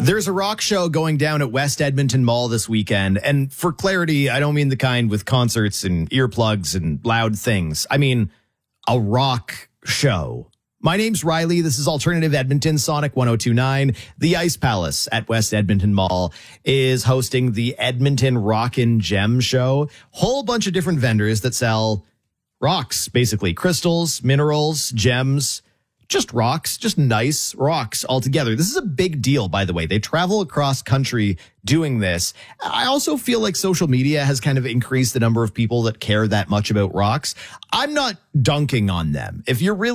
There's a rock show going down at West Edmonton Mall this weekend. And for clarity, I don't mean the kind with concerts and earplugs and loud things. I mean a rock show. My name's Riley. This is Alternative Edmonton, Sonic 102.9. The Ice Palace at West Edmonton Mall is hosting the Edmonton Rockin' Gem Show. Whole bunch of different vendors that sell rocks, basically. Crystals, minerals, gems. Just rocks, just nice rocks altogether. This is a big deal, by the way. They travel across country doing this. I also feel like social media has kind of increased the number of people that care that much about rocks. I'm not dunking on them. If you're really